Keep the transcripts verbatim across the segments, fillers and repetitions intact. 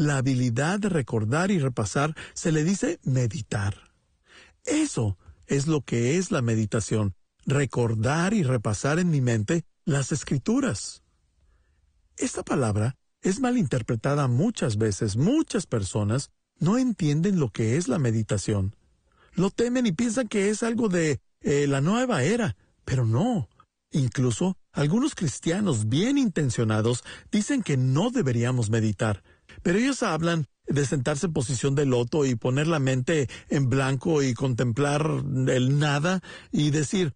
la habilidad de recordar y repasar se le dice meditar. Eso es lo que es la meditación, recordar y repasar en mi mente las Escrituras. Esta palabra es malinterpretada muchas veces. Muchas personas no entienden lo que es la meditación. Lo temen y piensan que es algo de eh, la nueva era, pero no. Incluso algunos cristianos bien intencionados dicen que no deberíamos meditar, pero ellos hablan de sentarse en posición de loto y poner la mente en blanco y contemplar el nada y decir...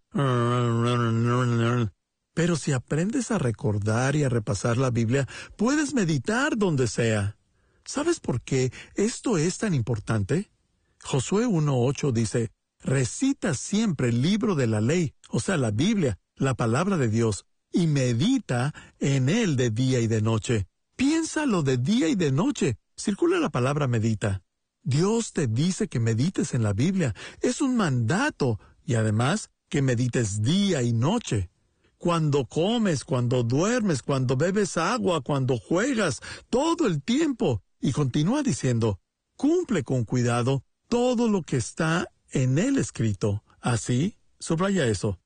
Pero si aprendes a recordar y a repasar la Biblia, puedes meditar donde sea. ¿Sabes por qué esto es tan importante? Josué uno ocho dice, recita siempre el libro de la ley, o sea, la Biblia, la palabra de Dios, y medita en él de día y de noche. Piénsalo de día y de noche. Circula la palabra medita. Dios te dice que medites en la Biblia. Es un mandato, y además que medites día y noche. Cuando comes, cuando duermes, cuando bebes agua, cuando juegas, todo el tiempo. Y continúa diciendo, cumple con cuidado todo lo que está en él escrito. Así, subraya eso,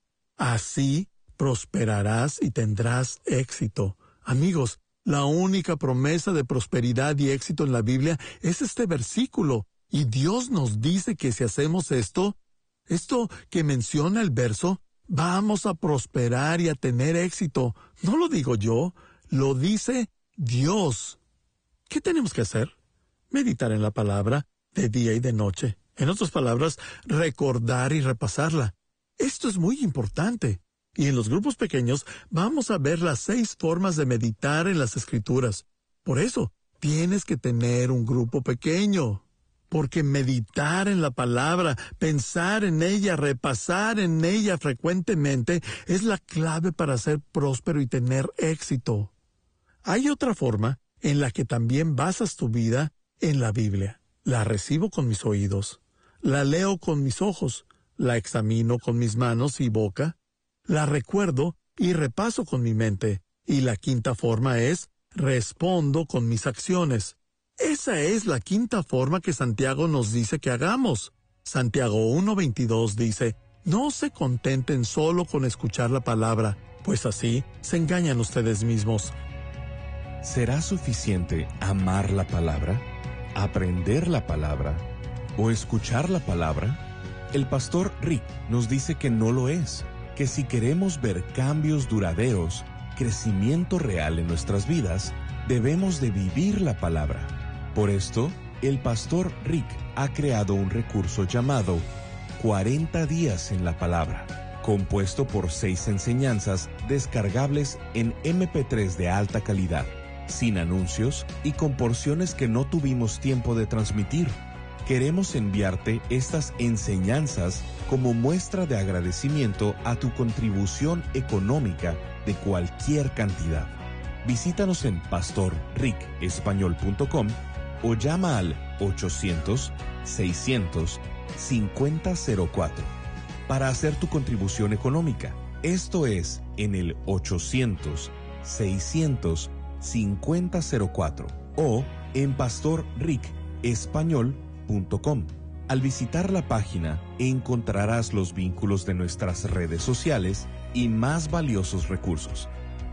así prosperarás y tendrás éxito. Amigos, la única promesa de prosperidad y éxito en la Biblia es este versículo. Y Dios nos dice que si hacemos esto, esto que menciona el verso, vamos a prosperar y a tener éxito. No lo digo yo, lo dice Dios. ¿Qué tenemos que hacer? Meditar en la palabra de día y de noche. En otras palabras, recordar y repasarla. Esto es muy importante. Y en los grupos pequeños vamos a ver las seis formas de meditar en las Escrituras. Por eso, tienes que tener un grupo pequeño. Porque meditar en la palabra, pensar en ella, repasar en ella frecuentemente es la clave para ser próspero y tener éxito. Hay otra forma en la que también basas tu vida en la Biblia. La recibo con mis oídos, la leo con mis ojos, la examino con mis manos y boca, la recuerdo y repaso con mi mente. Y la quinta forma es, respondo con mis acciones. Esa es la quinta forma que Santiago nos dice que hagamos. Santiago uno veintidós dice, no se contenten solo con escuchar la palabra, pues así se engañan ustedes mismos. ¿Será suficiente amar la palabra, aprender la palabra o escuchar la palabra? El pastor Rick nos dice que no lo es, que si queremos ver cambios duraderos, crecimiento real en nuestras vidas, debemos de vivir la palabra. Por esto, el pastor Rick ha creado un recurso llamado cuarenta días en la palabra, compuesto por seis enseñanzas descargables en eme pe tres de alta calidad, sin anuncios y con porciones que no tuvimos tiempo de transmitir. Queremos enviarte estas enseñanzas como muestra de agradecimiento a tu contribución económica de cualquier cantidad. Visítanos en pastor rick español punto com o llama al ochocientos, seiscientos, cincuenta cero cuatro para hacer tu contribución económica. Esto es en el ochocientos, seiscientos, cincuenta cero cuatro o en pastor rick español punto com. Al visitar la página encontrarás los vínculos de nuestras redes sociales y más valiosos recursos.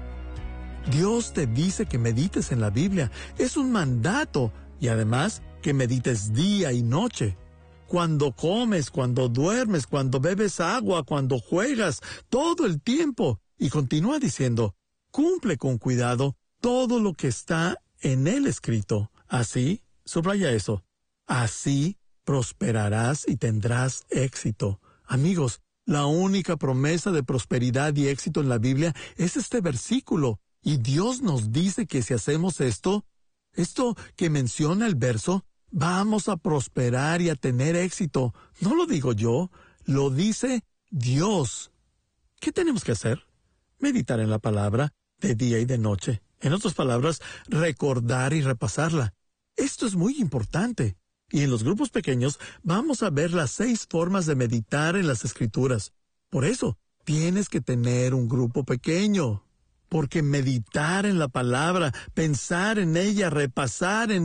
Dios te dice que medites en la Biblia. Es un mandato. Y además, que medites día y noche. Cuando comes, cuando duermes, cuando bebes agua, cuando juegas, todo el tiempo. Y continúa diciendo, cumple con cuidado todo lo que está en él escrito. Así, subraya eso, así prosperarás y tendrás éxito. Amigos, la única promesa de prosperidad y éxito en la Biblia es este versículo. Y Dios nos dice que si hacemos esto, esto que menciona el verso, vamos a prosperar y a tener éxito. No lo digo yo, lo dice Dios. ¿Qué tenemos que hacer? Meditar en la palabra de día y de noche. En otras palabras, recordar y repasarla. Esto es muy importante. Y en los grupos pequeños vamos a ver las seis formas de meditar en las Escrituras. Por eso, tienes que tener un grupo pequeño. Porque meditar en la palabra, pensar en ella, repasar en